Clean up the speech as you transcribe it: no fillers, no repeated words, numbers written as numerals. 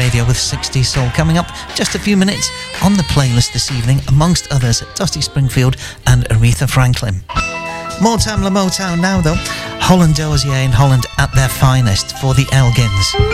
Radio with 60s Soul. Coming up just a few minutes on the playlist this evening, amongst others, Dusty Springfield and Aretha Franklin. More Tamla Motown now though. Holland Dozier and Holland at their finest for the Elgins.